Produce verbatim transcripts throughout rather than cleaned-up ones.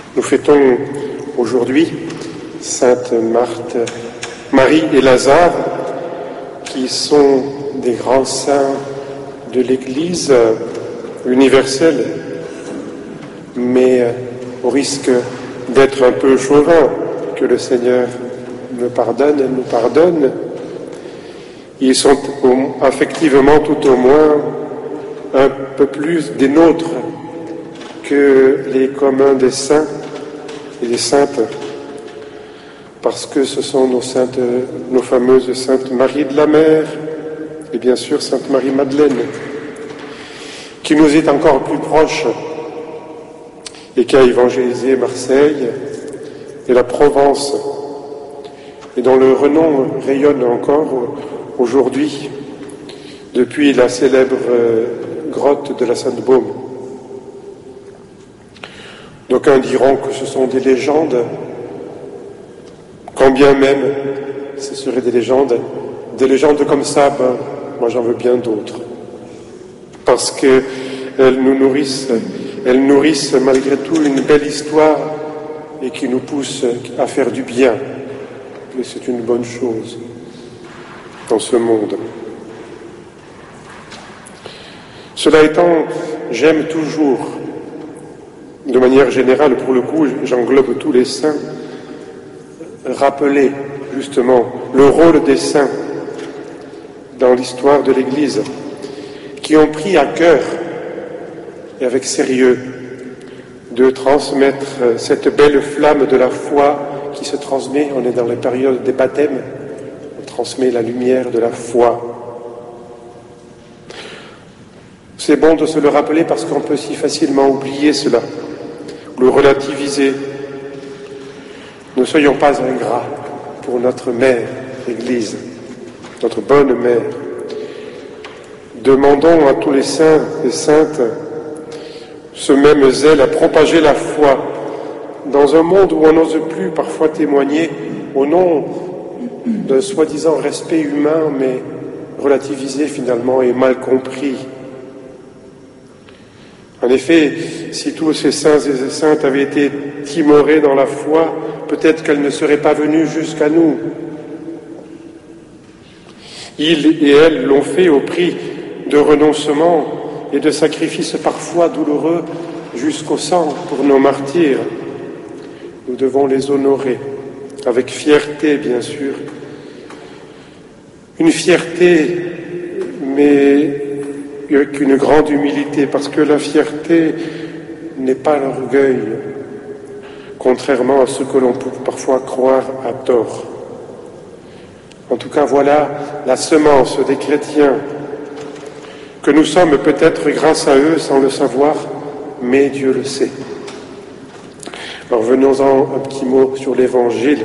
Nous fêtons aujourd'hui Sainte Marthe, Marie et Lazare, qui sont des grands saints de l'Église universelle, mais au risque d'être un peu chauvin, que le Seigneur me pardonne et nous pardonne, ils sont affectivement tout au moins un peu plus des nôtres que les communs des saints et des saintes, parce que ce sont nos saintes, nos fameuses Sainte Marie de la Mer et bien sûr Sainte Marie-Madeleine, qui nous est encore plus proche et qui a évangélisé Marseille et la Provence, et dont le renom rayonne encore aujourd'hui depuis la célèbre grotte de la Sainte-Baume. D'aucuns diront que ce sont des légendes, quand bien même ce seraient des légendes. Des légendes comme ça, ben, moi j'en veux bien d'autres. Parce qu'elles nous nourrissent, elles nourrissent malgré tout une belle histoire et qui nous poussent à faire du bien. Et c'est une bonne chose dans ce monde. Cela étant, j'aime toujours, de manière générale, pour le coup, j'englobe tous les saints, rappeler justement le rôle des saints dans l'histoire de l'Église, qui ont pris à cœur et avec sérieux de transmettre cette belle flamme de la foi qui se transmet. On est dans la période des baptêmes, on transmet la lumière de la foi. C'est bon de se le rappeler parce qu'on peut si facilement oublier cela, le relativiser. Ne soyons pas ingrats pour notre mère, l'Église, notre bonne mère. Demandons à tous les saints et saintes ce même zèle à propager la foi dans un monde où on n'ose plus parfois témoigner au nom d'un soi-disant respect humain, mais relativisé finalement et mal compris. En effet, si tous ces saints et ces saintes avaient été timorés dans la foi, peut-être qu'elle ne serait pas venue jusqu'à nous. Ils et elles l'ont fait au prix de renoncements et de sacrifices parfois douloureux jusqu'au sang pour nos martyrs. Nous devons les honorer, avec fierté bien sûr. Une fierté, mais avec une grande humilité, parce que la fierté n'est pas l'orgueil, contrairement à ce que l'on peut parfois croire à tort. En tout cas, voilà la semence des chrétiens, que nous sommes peut-être grâce à eux sans le savoir, mais Dieu le sait. Alors venons-en un petit mot sur l'Évangile.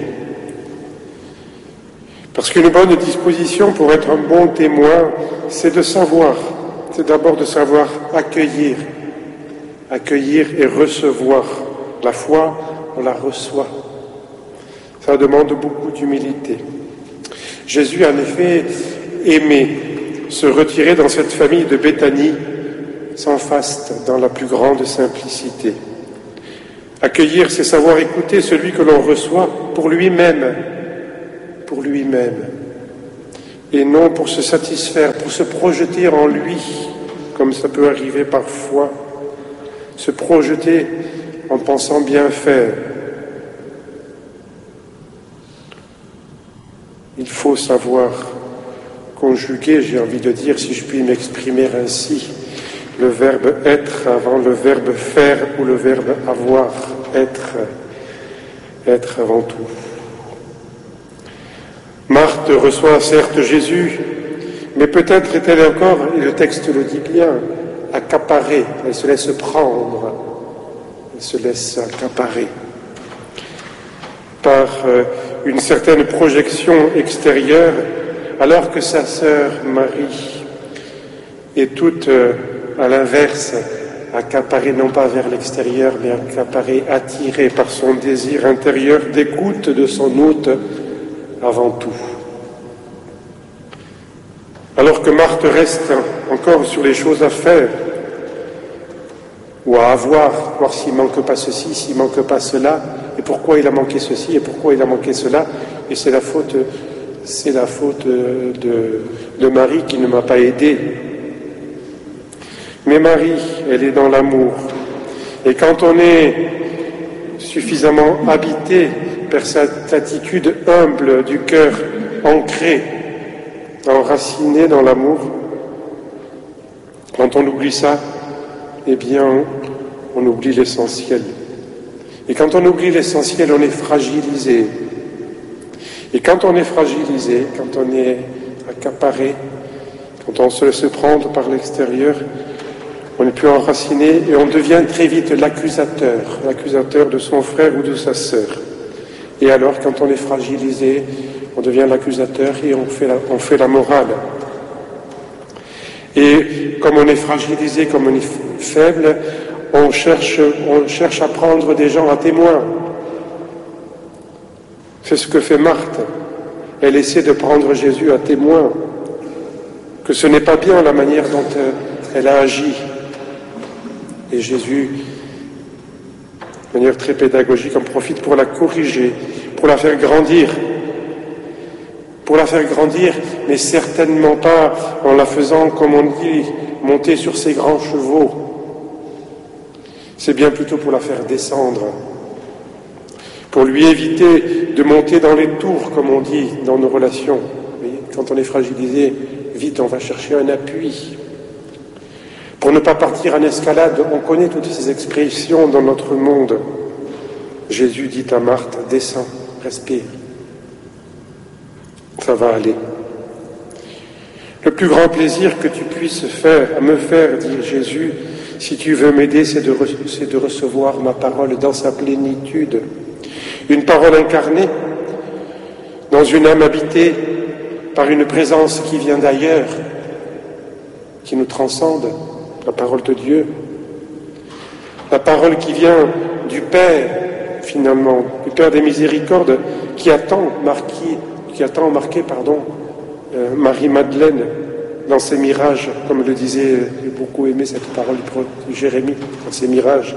Parce qu'une bonne disposition pour être un bon témoin, c'est de savoir, c'est d'abord de savoir accueillir, accueillir et recevoir. La foi, on la reçoit. Ça demande beaucoup d'humilité. Jésus, en effet, aimait se retirer dans cette famille de Béthanie sans faste, dans la plus grande simplicité. Accueillir, c'est savoir écouter celui que l'on reçoit pour lui-même, pour lui-même, et non pour se satisfaire, pour se projeter en lui, comme ça peut arriver parfois, se projeter en pensant bien faire. Il faut savoir conjuguer, j'ai envie de dire, si je puis m'exprimer ainsi, le verbe être avant le verbe faire ou le verbe avoir, être, être avant tout. Marthe reçoit certes Jésus, mais peut-être est-elle encore, et le texte le dit bien, accaparée, elle se laisse prendre, elle se laisse accaparer par une certaine projection extérieure, alors que sa sœur Marie est toute à l'inverse, accaparée non pas vers l'extérieur, mais accaparée, attirée par son désir intérieur d'écoute de son hôte avant tout. Alors que Marthe reste encore sur les choses à faire, ou à avoir, voir s'il ne manque pas ceci, s'il ne manque pas cela, et pourquoi il a manqué ceci, et pourquoi il a manqué cela, et c'est la faute, c'est la faute de, de Marie qui ne m'a pas aidé. Mais Marie, elle est dans l'amour. Et quand on est suffisamment habité par cette attitude humble du cœur, ancré, enraciné dans l'amour, quand on oublie ça, eh bien, on oublie l'essentiel. Et quand on oublie l'essentiel, on est fragilisé. Et quand on est fragilisé, quand on est accaparé, quand on se laisse prendre par l'extérieur, on n'est plus enraciné et on devient très vite l'accusateur, l'accusateur de son frère ou de sa sœur. Et alors, quand on est fragilisé, on devient l'accusateur et on fait la, on fait la morale. Et comme on est fragilisé, comme on est faible, on cherche, on cherche à prendre des gens à témoin. C'est ce que fait Marthe. Elle essaie de prendre Jésus à témoin, que ce n'est pas bien la manière dont elle a agi. Et Jésus, de manière très pédagogique, en profite pour la corriger, pour la faire grandir. Pour la faire grandir, mais certainement pas en la faisant, comme on dit, monter sur ses grands chevaux. C'est bien plutôt pour la faire descendre, pour lui éviter de monter dans les tours, comme on dit dans nos relations. Vous voyez, quand on est fragilisé, vite on va chercher un appui. Pour ne pas partir en escalade, on connaît toutes ces expressions dans notre monde. Jésus dit à Marthe, descends, respire. Ça va aller. Le plus grand plaisir que tu puisses faire, me faire, dit Jésus, si tu veux m'aider, c'est de, re- c'est de recevoir ma parole dans sa plénitude. Une parole incarnée, dans une âme habitée par une présence qui vient d'ailleurs, qui nous transcende, la parole de Dieu. La parole qui vient du Père, finalement, du Père des miséricordes, qui attend marqué, qui a tant marqué, pardon, euh, Marie-Madeleine dans ses mirages, comme le disait, j'ai beaucoup aimé cette parole de Jérémie, dans ses mirages.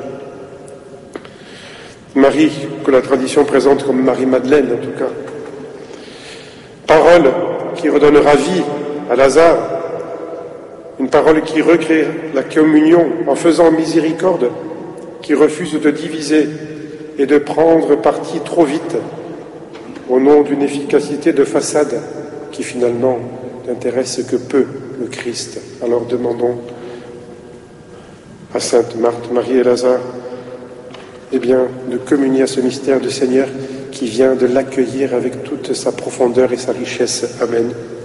Marie, que la tradition présente comme Marie-Madeleine, en tout cas. Parole qui redonnera vie à Lazare, une parole qui recrée la communion en faisant miséricorde, qui refuse de diviser et de prendre parti trop vite, au nom d'une efficacité de façade qui finalement n'intéresse que peu le Christ. Alors demandons à Sainte Marthe, Marie et Lazare, eh bien, de communier à ce mystère du Seigneur qui vient de l'accueillir avec toute sa profondeur et sa richesse. Amen.